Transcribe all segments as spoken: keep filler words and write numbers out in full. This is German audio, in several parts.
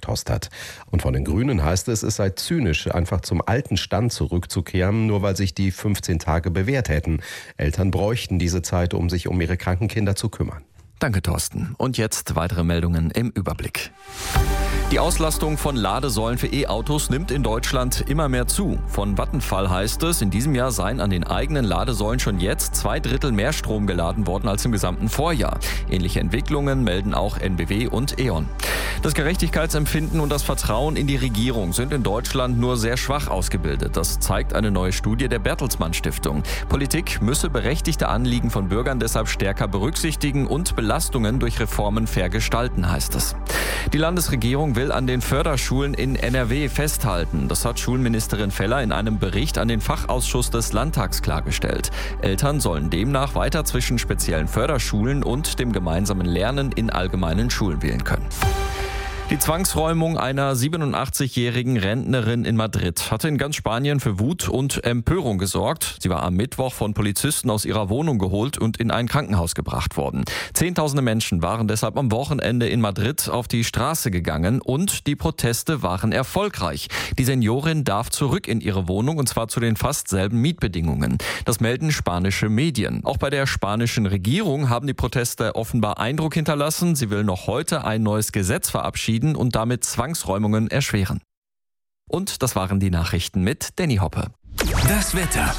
Selbstkost hat. Und von den Grünen heißt es, es sei zynisch, einfach zum alten Stand zurückzukehren, nur weil sich die fünfzehn Tage bewährt hätten. Eltern bräuchten diese Zeit, um sich um ihre kranken Kinder zu kümmern. Danke, Thorsten. Und jetzt weitere Meldungen im Überblick. Die Auslastung von Ladesäulen für E-Autos nimmt in Deutschland immer mehr zu. Von Vattenfall heißt es, in diesem Jahr seien an den eigenen Ladesäulen schon jetzt zwei Drittel mehr Strom geladen worden als im gesamten Vorjahr. Ähnliche Entwicklungen melden auch N B W und E.ON. Das Gerechtigkeitsempfinden und das Vertrauen in die Regierung sind in Deutschland nur sehr schwach ausgebildet. Das zeigt eine neue Studie der Bertelsmann Stiftung. Politik müsse berechtigte Anliegen von Bürgern deshalb stärker berücksichtigen und Belastungen durch Reformen fair gestalten, heißt es. Die Landesregierung will an den Förderschulen in N R W festhalten. Das hat Schulministerin Feller in einem Bericht an den Fachausschuss des Landtags klargestellt. Eltern sollen demnach weiter zwischen speziellen Förderschulen und dem gemeinsamen Lernen in allgemeinen Schulen wählen können. Die Zwangsräumung einer siebenundachtzigjährigen Rentnerin in Madrid hatte in ganz Spanien für Wut und Empörung gesorgt. Sie war am Mittwoch von Polizisten aus ihrer Wohnung geholt und in ein Krankenhaus gebracht worden. Zehntausende Menschen waren deshalb am Wochenende in Madrid auf die Straße gegangen und die Proteste waren erfolgreich. Die Seniorin darf zurück in ihre Wohnung und zwar zu den fast selben Mietbedingungen. Das melden spanische Medien. Auch bei der spanischen Regierung haben die Proteste offenbar Eindruck hinterlassen. Sie will noch heute ein neues Gesetz verabschieden und damit Zwangsräumungen erschweren. Und das waren die Nachrichten mit Danny Hoppe. Das Wetter.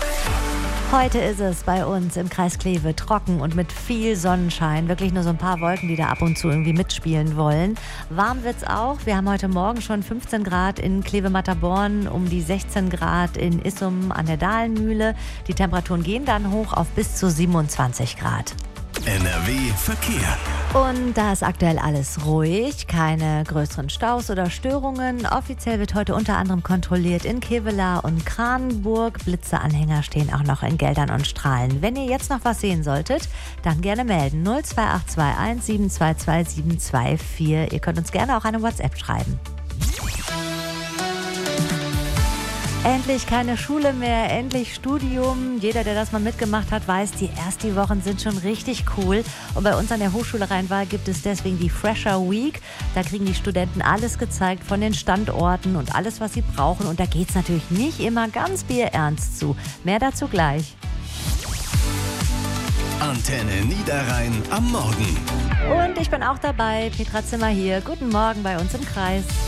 Heute ist es bei uns im Kreis Kleve trocken und mit viel Sonnenschein. Wirklich nur so ein paar Wolken, die da ab und zu irgendwie mitspielen wollen. Warm wird's auch. Wir haben heute Morgen schon fünfzehn Grad in Kleve-Matterborn, um die sechzehn Grad in Issum an der Dahlenmühle. Die Temperaturen gehen dann hoch auf bis zu siebenundzwanzig Grad. N R W Verkehr. Und da ist aktuell alles ruhig, keine größeren Staus oder Störungen. Offiziell wird heute unter anderem kontrolliert in Kevelaer und Kranenburg. Blitzeanhänger stehen auch noch in Geldern und Strahlen. Wenn ihr jetzt noch was sehen solltet, dann gerne melden. null zwei acht zwei eins sieben zwei zwei sieben zwei vier. Ihr könnt uns gerne auch eine WhatsApp schreiben. Endlich keine Schule mehr, endlich Studium. Jeder, der das mal mitgemacht hat, weiß, die ersten Wochen sind schon richtig cool. Und bei uns an der Hochschule Rhein-Waal gibt es deswegen die Fresher Week. Da kriegen die Studenten alles gezeigt von den Standorten und alles, was sie brauchen. Und da geht es natürlich nicht immer ganz bierernst zu. Mehr dazu gleich. Antenne Niederrhein am Morgen. Und ich bin auch dabei, Petra Zimmer hier. Guten Morgen bei uns im Kreis.